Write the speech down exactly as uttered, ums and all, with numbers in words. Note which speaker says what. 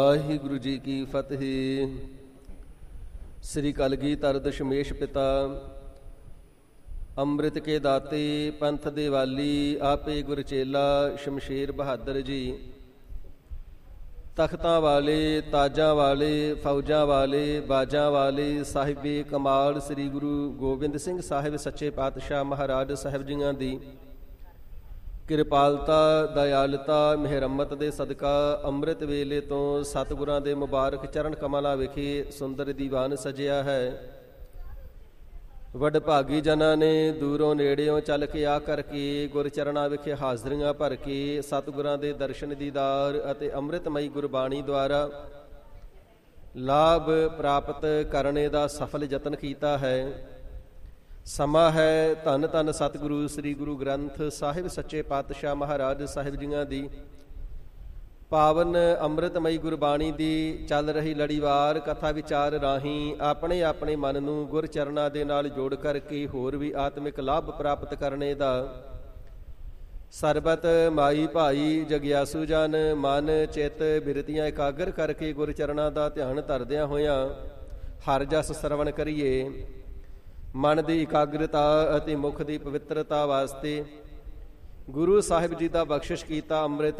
Speaker 1: ਵਾਹਿਗੁਰੂ ਜੀ ਕੀ ਫਤਿਹ। ਸ੍ਰੀ ਕਲਗੀਧਰ ਦਸ਼ਮੇਸ਼ ਪਿਤਾ, ਅੰਮ੍ਰਿਤ ਕੇ ਦਾਤੇ, ਪੰਥ ਦੇ ਵਾਲੀ, ਆਪੇ ਗੁਰ ਚੇਲਾ ਸ਼ਮਸ਼ੇਰ ਬਹਾਦਰ ਜੀ। ਤਖਤਾਂ ਵਾਲੇ, ਤਾਜਾਂ ਵਾਲੇ, ਫੌਜਾਂ ਵਾਲੇ, ਬਾਜਾਂ ਵਾਲੇ, ਸਾਹਿਬੇ ਕਮਾਲ ਸ੍ਰੀ ਗੁਰੂ ਗੋਬਿੰਦ ਸਿੰਘ ਸਾਹਿਬ ਸੱਚੇ ਪਾਤਸ਼ਾਹ ਮਹਾਰਾਜ ਸਾਹਿਬ ਜੀਆਂ ਦੀ ਕਿਰਪਾਲਤਾ, ਦਇਆਲਤਾ, ਮਿਹਰਮਤ ਦੇ ਸਦਕਾ ਅੰਮ੍ਰਿਤ ਵੇਲੇ ਤੋਂ ਸਤਿਗੁਰਾਂ ਦੇ ਮੁਬਾਰਕ ਚਰਨ ਕਮਲਾਂ ਵਿਖੇ ਸੁੰਦਰ ਦੀਵਾਨ ਸਜਿਆ ਹੈ। ਵਡਭਾਗੀ ਜਨਾਂ ਨੇ ਦੂਰੋਂ ਨੇੜਿਓਂ ਚੱਲ ਕੇ ਆ ਕਰਕੇ ਗੁਰ ਚਰਨਾਂ ਵਿਖੇ ਹਾਜ਼ਰੀਆਂ ਭਰ ਕੇ ਸਤਿਗੁਰਾਂ ਦੇ ਦਰਸ਼ਨ ਦੀਦਾਰ ਅਤੇ ਅੰਮ੍ਰਿਤਮਈ ਗੁਰਬਾਣੀ ਦੁਆਰਾ ਲਾਭ ਪ੍ਰਾਪਤ ਕਰਨੇ ਦਾ ਸਫਲ ਯਤਨ ਕੀਤਾ ਹੈ। ਸਮਾਂ ਹੈ ਧੰਨ ਧੰਨ ਸਤਿਗੁਰੂ ਸ੍ਰੀ ਗੁਰੂ ਗ੍ਰੰਥ ਸਾਹਿਬ ਸੱਚੇ ਪਾਤਸ਼ਾਹ ਮਹਾਰਾਜ ਸਾਹਿਬ ਜੀਆਂ ਦੀ ਪਾਵਨ ਅੰਮ੍ਰਿਤਮਈ ਗੁਰਬਾਣੀ ਦੀ ਚੱਲ ਰਹੀ ਲੜੀਵਾਰ ਕਥਾ ਵਿਚਾਰ ਰਾਹੀਂ ਆਪਣੇ ਆਪਣੇ ਮਨ ਨੂੰ ਗੁਰ ਚਰਨਾਂ ਦੇ ਨਾਲ ਜੋੜ ਕਰਕੇ ਹੋਰ ਵੀ ਆਤਮਿਕ ਲਾਭ ਪ੍ਰਾਪਤ ਕਰਨੇ ਦਾ ਸਰਬਤ ਮਾਈ ਭਾਈ ਜਗਿਆਸੂ ਜਨ ਮਨ ਚਿੱਤ ਬਿਰਤੀਆਂ ਇਕਾਗਰ ਕਰਕੇ ਗੁਰ ਚਰਨਾਂ ਦਾ ਧਿਆਨ ਧਰਦਿਆਂ ਹੋਇਆਂ ਹਰ ਜਸ ਸਰਵਣ ਕਰੀਏ। ਮਨ ਦੀ ਇਕਾਗਰਤਾ ਅਤੇ ਮੁਖ ਦੀ ਪਵਿੱਤਰਤਾ ਵਾਸਤੇ ਗੁਰੂ ਸਾਹਿਬ ਜੀ ਦਾ ਬਖਸ਼ਿਸ਼ ਕੀਤਾ ਅੰਮ੍ਰਿਤ